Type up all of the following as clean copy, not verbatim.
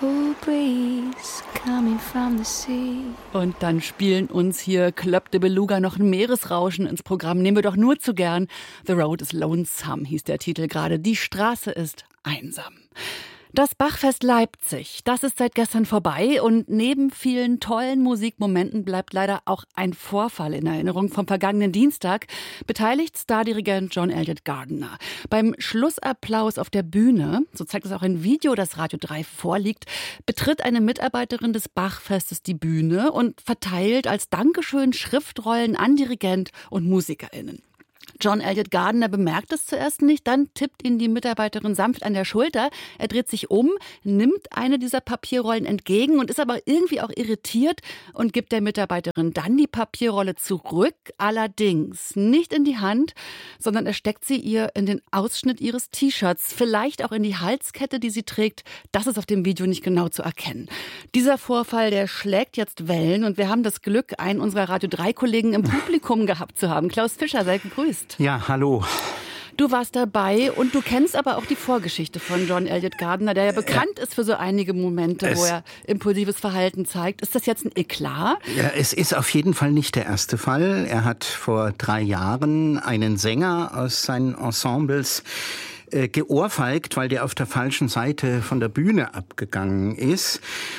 cool breeze coming from the sea. Und dann spielen uns hier Club de Beluga noch ein Meeresrauschen ins Programm. Nehmen wir doch nur zu gern. The Road is Lonesome hieß der Titel gerade. Die Straße ist einsam. Das Bachfest Leipzig, das ist seit gestern vorbei und neben vielen tollen Musikmomenten bleibt leider auch ein Vorfall in Erinnerung vom vergangenen Dienstag. Beteiligt Stardirigent John Elliott Gardiner. Beim Schlussapplaus auf der Bühne, so zeigt es auch ein Video, das Radio 3 vorliegt, betritt eine Mitarbeiterin des Bachfestes die Bühne und verteilt als Dankeschön Schriftrollen an Dirigent und MusikerInnen. John Elliott Gardiner bemerkt es zuerst nicht, dann tippt ihn die Mitarbeiterin sanft an der Schulter. Er dreht sich um, nimmt eine dieser Papierrollen entgegen und ist aber irgendwie auch irritiert und gibt der Mitarbeiterin dann die Papierrolle zurück. Allerdings nicht in die Hand, sondern er steckt sie ihr in den Ausschnitt ihres T-Shirts, vielleicht auch in die Halskette, die sie trägt. Das ist auf dem Video nicht genau zu erkennen. Dieser Vorfall, der schlägt jetzt Wellen und wir haben das Glück, einen unserer Radio 3-Kollegen im Publikum gehabt zu haben. Klaus Fischer, sei gegrüßt. Ja, hallo. Du warst dabei und du kennst aber auch die Vorgeschichte von John Elliott Gardiner, der ja bekannt ist für so einige Momente, wo er impulsives Verhalten zeigt. Ist das jetzt ein Eklat? Ja, es ist auf jeden Fall nicht der erste Fall. Er hat vor 3 Jahren einen Sänger aus seinen Ensembles geohrfeigt, weil der auf der falschen Seite von der Bühne abgegangen ist.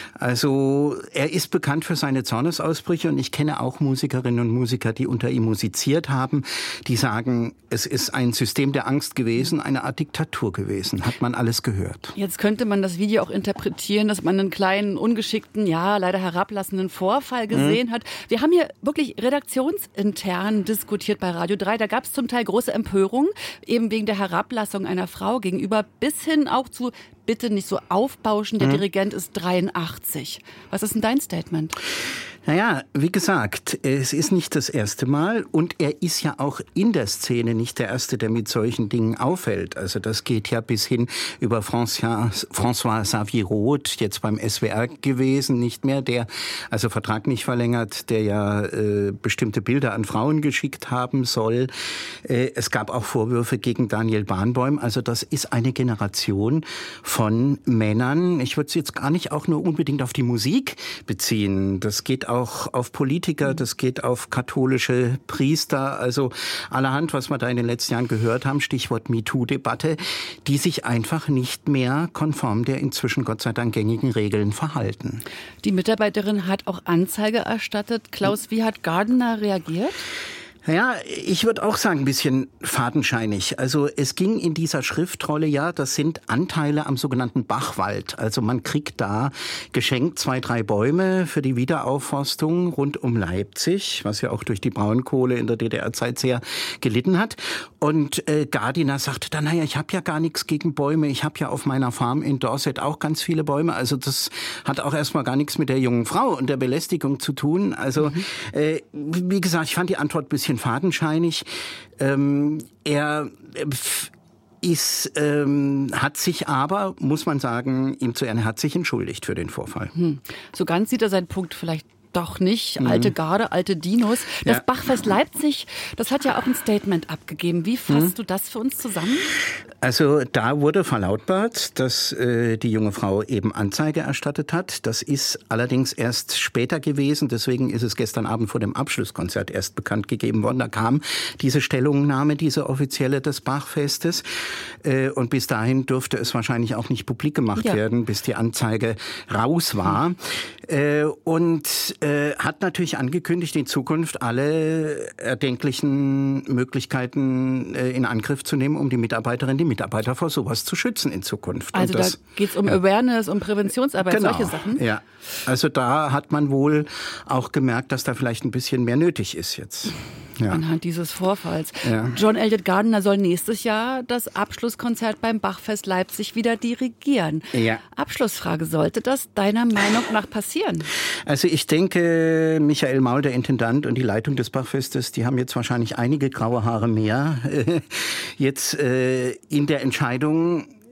Also er ist bekannt für seine Zornesausbrüche und ich kenne auch Musikerinnen und Musiker, die unter ihm musiziert haben, die sagen, es ist ein System der Angst gewesen, eine Art Diktatur gewesen. Hat man alles gehört. Jetzt könnte man das Video auch interpretieren, dass man einen kleinen, ungeschickten, ja, leider herablassenden Vorfall gesehen hat. Wir haben hier wirklich redaktionsintern diskutiert bei Radio 3. Da gab es zum Teil große Empörung, eben wegen der Herablassung einer Frau gegenüber, bis hin auch zu bitte nicht so aufbauschen, der Dirigent ist 83. Was ist denn dein Statement? Naja, wie gesagt, es ist nicht das erste Mal und er ist ja auch in der Szene nicht der Erste, der mit solchen Dingen auffällt. Also das geht ja bis hin über François-Xavier Roth, jetzt beim SWR gewesen, nicht mehr, der also Vertrag nicht verlängert, der ja bestimmte Bilder an Frauen geschickt haben soll. Es gab auch Vorwürfe gegen Daniel Barenboim. Also das ist eine Generation von Männern. Ich würde es jetzt gar nicht auch nur unbedingt auf die Musik beziehen. Das geht auch auf Politiker, das geht auf katholische Priester, also allerhand, was wir da in den letzten Jahren gehört haben, Stichwort MeToo-Debatte, die sich einfach nicht mehr konform der inzwischen Gott sei Dank gängigen Regeln verhalten. Die Mitarbeiterin hat auch Anzeige erstattet. Klaus, wie hat Gardiner reagiert? Ja, ich würde auch sagen, ein bisschen fadenscheinig. Also es ging in dieser Schriftrolle, ja, das sind Anteile am sogenannten Bachwald. Also man kriegt da geschenkt 2, 3 Bäume für die Wiederaufforstung rund um Leipzig, was ja auch durch die Braunkohle in der DDR-Zeit sehr gelitten hat. Und Gardiner sagte dann, naja, ich habe ja gar nichts gegen Bäume. Ich habe ja auf meiner Farm in Dorset auch ganz viele Bäume. Also das hat auch erstmal gar nichts mit der jungen Frau und der Belästigung zu tun. Also wie gesagt, ich fand die Antwort ein bisschen fadenscheinig. Er hat sich aber, muss man sagen, ihm zu Ehren, hat sich entschuldigt für den Vorfall. So ganz sieht er seinen Punkt vielleicht doch nicht. Alte Garde, alte Dinos. Das Bachfest Leipzig, das hat ja auch ein Statement abgegeben. Wie fasst du das für uns zusammen? Also da wurde verlautbart, dass die junge Frau eben Anzeige erstattet hat. Das ist allerdings erst später gewesen. Deswegen ist es gestern Abend vor dem Abschlusskonzert erst bekannt gegeben worden. Da kam diese Stellungnahme, diese offizielle des Bachfestes. Und bis dahin durfte es wahrscheinlich auch nicht publik gemacht werden, bis die Anzeige raus war. Und hat natürlich angekündigt, in Zukunft alle erdenklichen Möglichkeiten in Angriff zu nehmen, um die Mitarbeiter vor sowas zu schützen in Zukunft. Also da geht es um Awareness, um Präventionsarbeit, genau, solche Sachen? Ja, also da hat man wohl auch gemerkt, dass da vielleicht ein bisschen mehr nötig ist jetzt. Ja. Anhand dieses Vorfalls. Ja. John Elliott Gardiner soll nächstes Jahr das Abschlusskonzert beim Bachfest Leipzig wieder dirigieren. Ja. Abschlussfrage, sollte das deiner Meinung nach passieren? Also ich denke, Michael Maul, der Intendant und die Leitung des Bachfestes, die haben jetzt wahrscheinlich einige graue Haare mehr jetzt in der Entscheidung,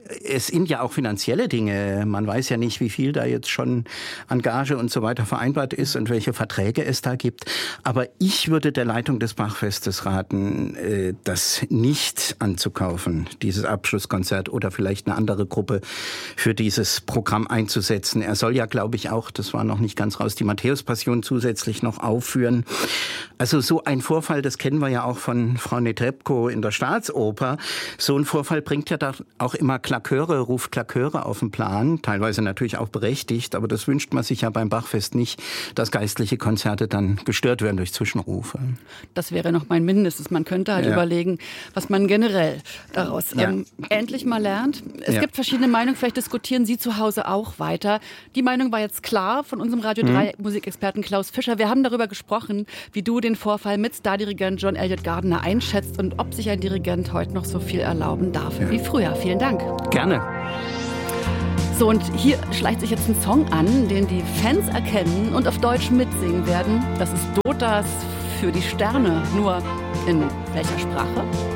es sind ja auch finanzielle Dinge. Man weiß ja nicht, wie viel da jetzt schon an Gage und so weiter vereinbart ist und welche Verträge es da gibt. Aber ich würde der Leitung des Bachfestes raten, das nicht anzukaufen, dieses Abschlusskonzert, oder vielleicht eine andere Gruppe für dieses Programm einzusetzen. Er soll ja, glaube ich, auch, das war noch nicht ganz raus, die Matthäus-Passion zusätzlich noch aufführen. Also so ein Vorfall, das kennen wir ja auch von Frau Netrebko in der Staatsoper. So ein Vorfall bringt ja da auch immer ruft Klaköre auf den Plan, teilweise natürlich auch berechtigt, aber das wünscht man sich ja beim Bachfest nicht, dass geistliche Konzerte dann gestört werden durch Zwischenrufe. Das wäre noch mein Mindestes. Man könnte halt überlegen, was man generell daraus endlich mal lernt. Es gibt verschiedene Meinungen, vielleicht diskutieren Sie zu Hause auch weiter. Die Meinung war jetzt klar von unserem Radio 3 Musikexperten Klaus Fischer. Wir haben darüber gesprochen, wie du den Vorfall mit Stardirigent John Elliott Gardiner einschätzt und ob sich ein Dirigent heute noch so viel erlauben darf wie früher. Vielen Dank. Gerne. So, und hier schleicht sich jetzt ein Song an, den die Fans erkennen und auf Deutsch mitsingen werden. Das ist Dotas für die Sterne. Nur in welcher Sprache?